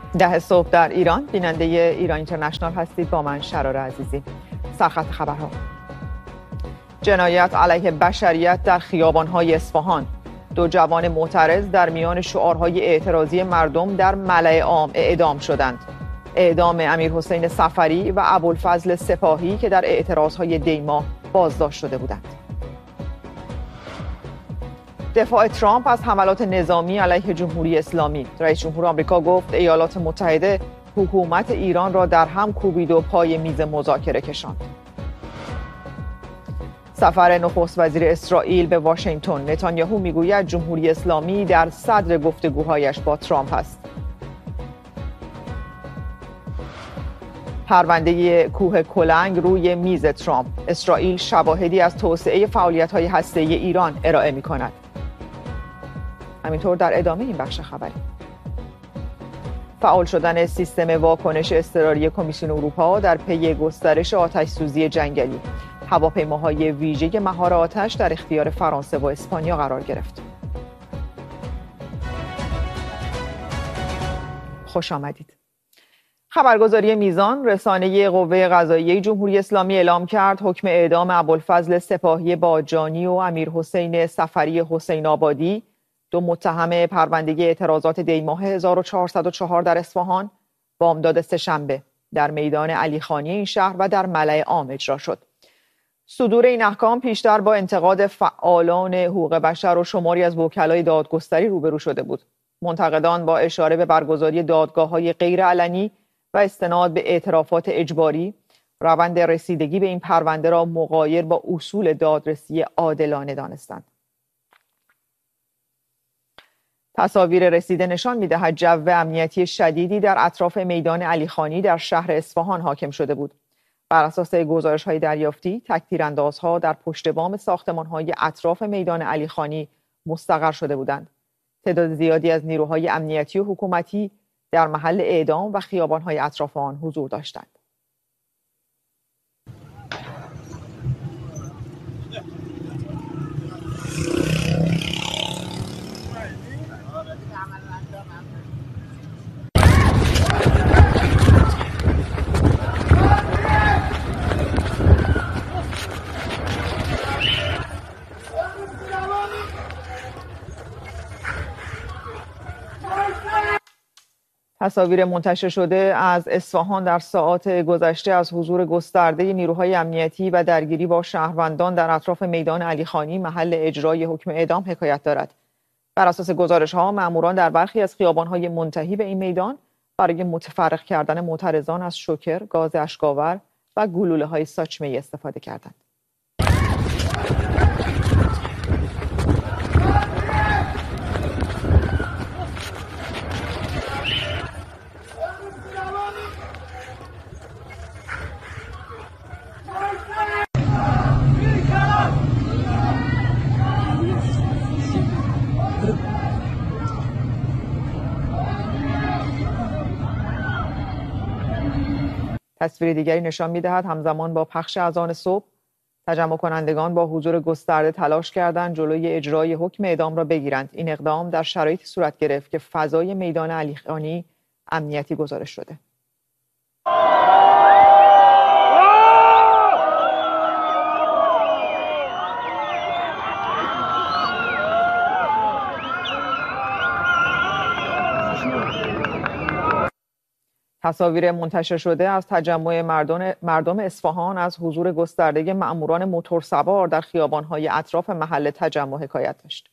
ده صبح در ایران، بیننده ایران اینترنشنال هستید. با من شرار عزیزی. سرخط خبرها: جنایت علیه بشریت در خیابان‌های اصفهان. 2 جوان معترض در میان شعارهای اعتراضی مردم در ملأ عام اعدام شدند. اعدام امیرحسین صفری و ابوالفضل سپاهی که در اعتراضهای دی‌ماه بازداشت شده بودند. دفاع ترامپ از حملات نظامی علیه جمهوری اسلامی. رئیس جمهور آمریکا گفت ایالات متحده حکومت ایران را در هم کوبید و پای میز مذاکره کشاند. سفر نخست وزیر اسرائیل به واشنگتن. نتانیاهو میگوید جمهوری اسلامی در صدر گفتگوهایش با ترامپ است. پرونده کوه کلنگ روی میز ترامپ. اسرائیل شواهدی از توسعه فعالیت‌های هسته‌ای ایران ارائه می‌کند. همینطور در ادامه این بخش خبری: فعال شدن سیستم واکنش اضطراری کمیسیون اروپا در پی گسترش آتش‌سوزی جنگلی. هواپیماهای ویژه مهار آتش در اختیار فرانسه و اسپانیا قرار گرفت. خوش آمدید. خبرگزاری میزان، رسانه قوه قضاییه جمهوری اسلامی اعلام کرد حکم اعدام ابوالفضل سپاهی باجانی و امیرحسین صفری حسین آبادی، 2 متهم پرونده اعتراضات دی‌ماه 1404 در اصفهان، بامداد سه‌شنبه در میدان علیخانی این شهر و در ملأ عام اجرا شد. صدور این احکام پیشتر با انتقاد فعالان حقوق بشر و شماری از وکلای دادگستری روبرو شده بود. منتقدان با اشاره به برگزاری دادگاه‌های غیرعلنی و استناد به اعترافات اجباری، روند رسیدگی به این پرونده را مغایر با اصول دادرسی عادلانه دانستند. تصاویر رسیده نشان می‌دهد جو امنیتی شدیدی در اطراف میدان علیخانی در شهر اصفهان حاکم شده بود. بر اساس گزارش‌های دریافتی، تک‌تیراندازها در پشت بام ساختمان‌های اطراف میدان علیخانی مستقر شده بودند. تعداد زیادی از نیروهای امنیتی و حکومتی در محل اعدام و خیابان‌های اطراف آن حضور داشتند. تصاویر منتشر شده از اصفهان در ساعات گذشته از حضور گسترده نیروهای امنیتی و درگیری با شهروندان در اطراف میدان علیخانی محل اجرای حکم اعدام حکایت دارد. بر اساس گزارش‌ها، ماموران در برخی از خیابان‌های منتهی به این میدان برای متفرق کردن معترضان از شوکر، گاز اشک‌آور و گلوله‌های ساچمه‌ای استفاده کردند. تصویر دیگری نشان می‌دهد همزمان با پخش اذان صبح، تجمع کنندگان با حضور گسترده تلاش کردند جلوی اجرای حکم اعدام را بگیرند. این اقدام در شرایطی صورت گرفت که فضای میدان علیخانی امنیتی گزارش شده. تصاویر منتشر شده از تجمع مردم اصفهان از حضور گسترده مأموران موتورسوار در خیابان‌های اطراف محل تجمع حکایت داشت.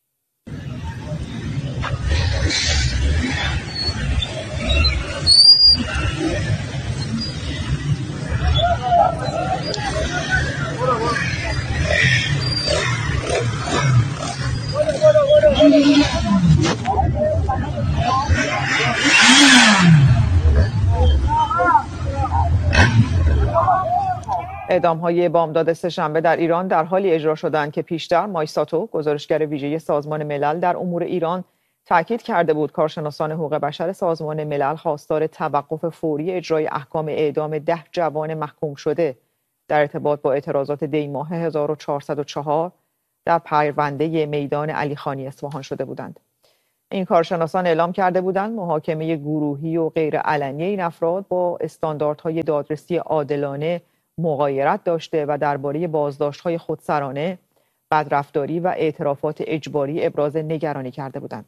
اعدام‌های بامداد سه‌شنبه در ایران در حالی اجرا شدند که پیشتر مایساتو، گزارشگر ویژه سازمان ملل در امور ایران، تاکید کرده بود کارشناسان حقوق بشر سازمان ملل خواستار توقف فوری اجرای احکام اعدام 10 جوان محکوم شده در ارتباط با اعتراضات دی‌ماه 1404 در پرونده میدان علیخانی اصفهان شده بودند. این کارشناسان اعلام کرده بودند محاکمه گروهی و غیر علنی این افراد با استانداردهای دادرسی عادلانه مغایرت داشته و درباره بازداشت‌های خودسرانه، بدرفتاری و اعترافات اجباری ابراز نگرانی کرده بودند.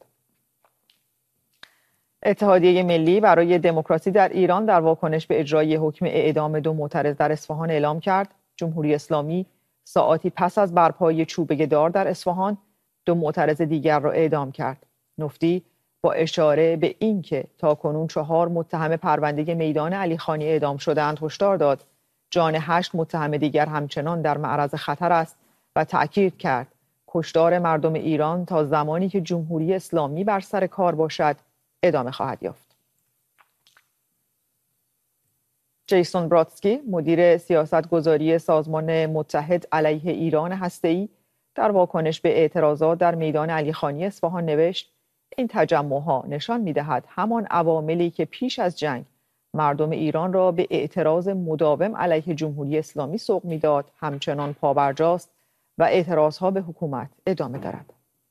اتحادیه ملی برای دموکراسی در ایران در واکنش به اجرای حکم اعدام 2 معترض در اصفهان اعلام کرد جمهوری اسلامی ساعاتی پس از برپایی چوبه دار در اصفهان 2 معترض دیگر را اعدام کرد. مفتی با اشاره به اینکه تاکنون 4 متهم پرونده میدان علیخانی اعدام شده‌اند هشدار داد جان 8 متهم دیگر همچنان در معرض خطر است و تأکید کرد کشتار مردم ایران تا زمانی که جمهوری اسلامی بر سر کار باشد ادامه خواهد یافت. جیسون برادسکی مدیر سیاستگذاری سازمان متحد علیه ایران هسته‌ای در واکنش به اعتراضات در میدان علیخانی اصفهان نوشت این تجمع‌ها نشان می‌دهد همان عواملی که پیش از جنگ مردم ایران را به اعتراض مداوم علیه جمهوری اسلامی سوق می‌داد همچنان پابرجاست و اعتراضها به حکومت ادامه دارد.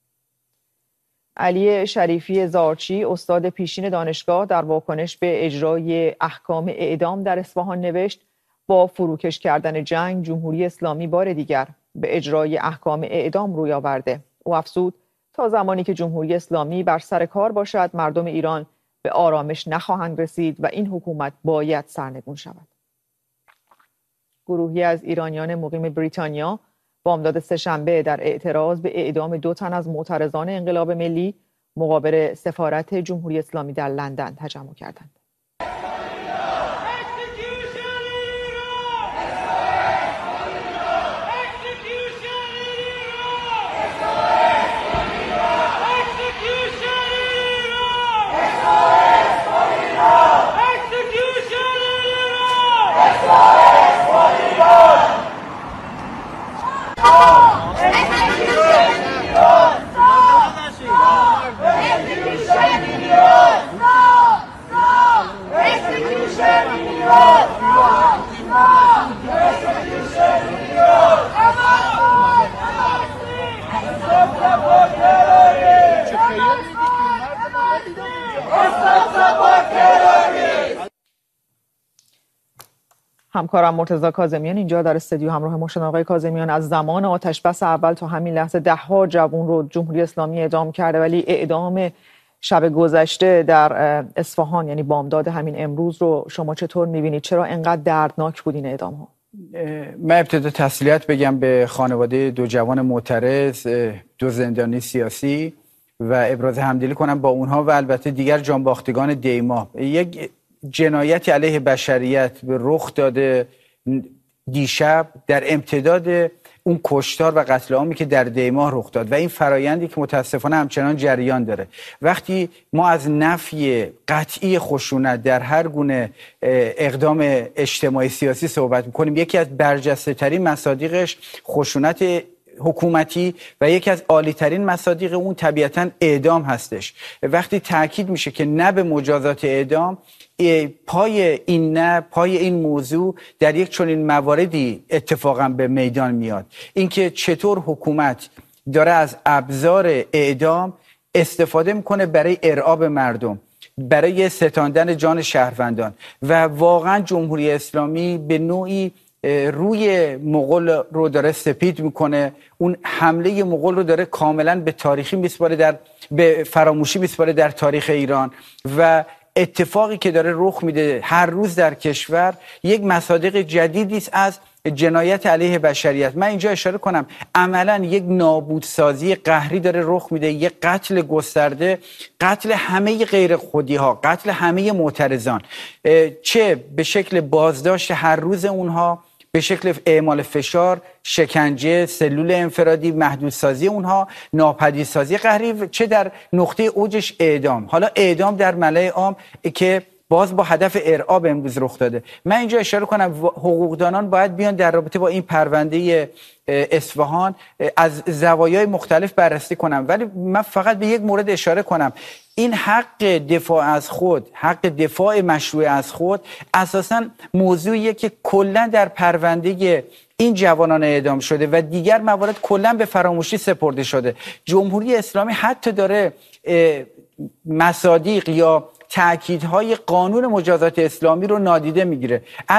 علی شریفی زارچی استاد پیشین دانشگاه در واکنش به اجرای احکام اعدام در اصفهان نوشت با فروکش کردن جنگ جمهوری اسلامی بار دیگر به اجرای احکام اعدام روی آورده. او افزود تا زمانی که جمهوری اسلامی بر سر کار باشد مردم ایران به آرامش نخواهند رسید و این حکومت باید سرنگون شود. گروهی از ایرانیان مقیم بریتانیا بامداد سه‌شنبه در اعتراض به اعدام 2 تن از معترضان انقلاب ملی مقابل سفارت جمهوری اسلامی در لندن تجمع کردند. همکارم مرتضی کاظمیان اینجا در استودیو همراه ما. آقای کاظمیان، از زمان آتش‌بس اول تا همین لحظه 10 ها جوان رو جمهوری اسلامی اعدام کرده، ولی اعدام شب گذشته در اصفهان یعنی بامداد همین امروز رو شما چطور می‌بینید؟ چرا اینقدر دردناک بود این اعدام‌ها؟ من ابتدا تسلیت بگم به خانواده 2 جوان معترض، 2 زندانی سیاسی و ابراز همدلی کنم با اونها و البته دیگر جانباختگان دیما. یک جنایتی علیه بشریت به رخ داده دیشب در امتداد اون کشتار و قتل عامی که در دیما رخ داد و این فرایندی که متاسفانه همچنان جریان داره. وقتی ما از نفی قطعی خشونت در هر گونه اقدام اجتماعی سیاسی صحبت میکنیم، یکی از برجسته ترین مصادیقش خشونت حکومتی و یکی از عالی ترین مصادیق اون طبیعتاً اعدام هستش. وقتی تاکید میشه که نه به مجازات اعدام، پای این موضوع در یک چنین مواردی اتفاقا به میدان میاد. اینکه چطور حکومت داره از ابزار اعدام استفاده میکنه برای ارعاب مردم، برای ستاندن جان شهروندان و واقعا جمهوری اسلامی به نوعی روی مغول رو داره سپید میکنه. اون حمله مغول رو داره کاملا به تاریخی میسپاره، به فراموشی میسپاره در تاریخ ایران و اتفاقی که داره رخ میده هر روز در کشور یک مصادیق جدیدی است از جنایت علیه بشریت. من اینجا اشاره کنم عملا یک نابودسازی قهری داره رخ میده، یک قتل گسترده، قتل همه غیر خودی ها، قتل همه معترضان، چه به شکل بازداشت هر روز اونها، به شکل اعمال فشار، شکنجه، سلول انفرادی، محدودسازی اونها، ناپدیدسازی قهری، چه در نقطه اوجش اعدام. حالا اعدام در ملأ عام که باز با هدف ارعاب امروز رخ داده. من اینجا اشاره کنم حقوقدانان باید بیان در رابطه با این پرونده اصفهان از زوایای مختلف بررسی کنم، ولی من فقط به یک مورد اشاره کنم. این حق دفاع از خود، حق دفاع مشروع از خود اساساً موضوعیه که کلا در پرونده این جوانان اعدام شده و دیگر موارد کلا به فراموشی سپرده شده. جمهوری اسلامی حتی داره مصادیق یا تأکیدهای قانون مجازات اسلامی رو نادیده میگیره.